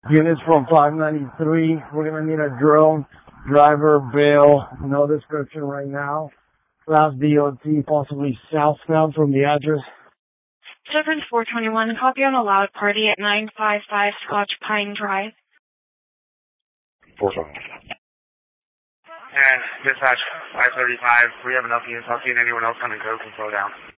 Units from 593. We're going to need a drone, driver, bail, no description right now. Class DOT, possibly southbound from the address. 7421, copy on a loud party at 955 Scotch Pine Drive. 47. And dispatch 535, we have enough units. I'll see anyone else coming, go can slow down.